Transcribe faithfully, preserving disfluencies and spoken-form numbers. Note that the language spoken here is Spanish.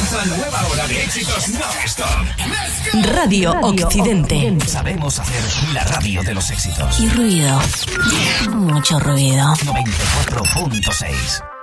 Comienza nueva hora de éxitos non-stop. Radio, Radio Occidente. Occidente. Sabemos hacer la radio de los éxitos. Y ruido. Mucho ruido. noventa y cuatro punto seis.